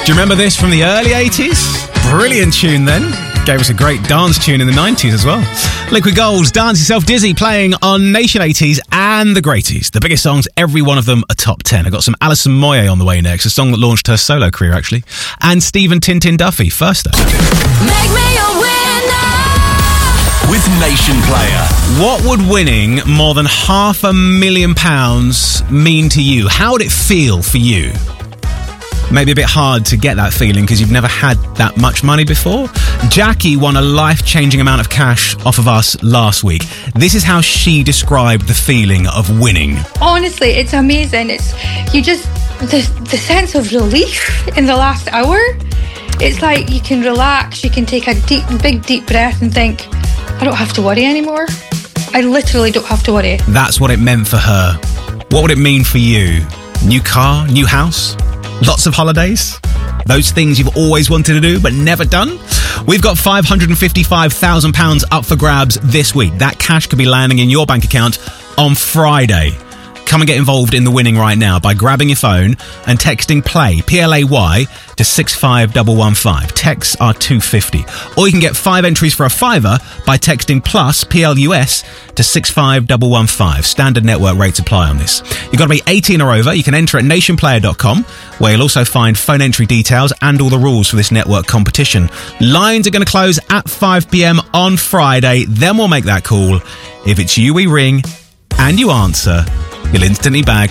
Do you remember this from the early 80s? Brilliant tune then. Gave us a great dance tune in the 90s as well. Liquid Gold's Dance Yourself Dizzy playing on Nation 80s and the Greaties. The biggest songs, every one of them a top 10. I've got some Alison Moyet on the way next, a song that launched her solo career actually. And Stephen Tintin Duffy, first up. Make me a winner with Nation Player. What would winning more than £500,000 mean to you? How would it feel for you? Maybe a bit hard to get that feeling because you've never had that much money before. Jackie won a life-changing amount of cash off of us last week. This is how she described the feeling of winning. Honestly, it's amazing. It's the sense of relief in the last hour. It's like you can relax, you can take a big deep breath and think, I don't have to worry anymore. I literally don't have to worry. That's what it meant for her. What would it mean for you? New car, new house? Lots of holidays? Those things you've always wanted to do but never done? We've got £555,000 up for grabs this week. That cash could be landing in your bank account on Friday. Come and get involved in the winning right now by grabbing your phone and texting PLAY, P-L-A-Y, to 65115. Texts are $2.50. Or you can get 5 entries for a £5 by texting PLUS, P-L-U-S, to 65115. Standard network rates apply on this. You've got to be 18 or over. You can enter at nationplayer.com, where you'll also find phone entry details and all the rules for this network competition. Lines are going to close at 5 p.m. on Friday. Then we'll make that call. If it's you we ring and you answer, you'll instantly bag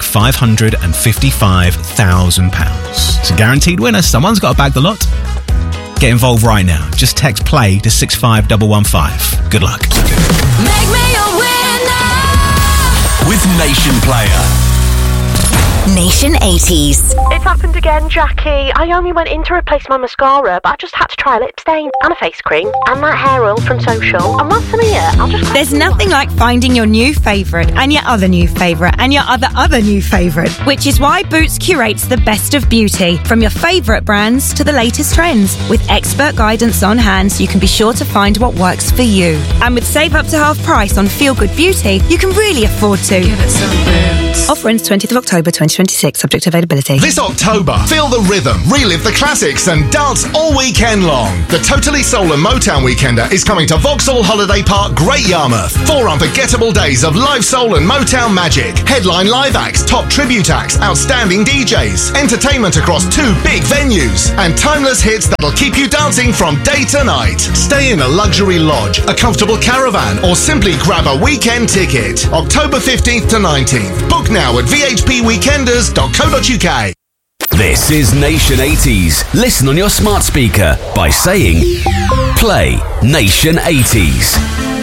£555,000. It's a guaranteed winner. Someone's got to bag the lot. Get involved right now. Just text PLAY to 65115. Good luck. Make me a winner with Nation Player. Nation 80s. It's happened again, Jackie. I only went in to replace my mascara, but I just had to try a lip stain and a face cream and that hair oil from Social. And whilst I'm here, I'll just... There's nothing like finding your new favourite and your other new favourite and your other new favourite, which is why Boots curates the best of beauty, from your favourite brands to the latest trends. With expert guidance on hand, so you can be sure to find what works for you. And with save up to half price on Feel Good Beauty, you can really afford to. Give it some Boots. Offer ends 20th of October 2026, subject to availability. This October, feel the rhythm, relive the classics and dance all weekend long. The Totally Soul and Motown Weekender is coming to Vauxhall Holiday Park, Great Yarmouth. 4 unforgettable days of live soul and Motown magic. Headline live acts, top tribute acts, outstanding DJs, entertainment across 2 big venues, and timeless hits that'll keep you dancing from day to night. Stay in a luxury lodge, a comfortable caravan, or simply grab a weekend ticket. October 15th to 19th. Book now at vhpweekenders.co.uk. This is Nation 80s. Listen on your smart speaker by saying Play Nation 80s.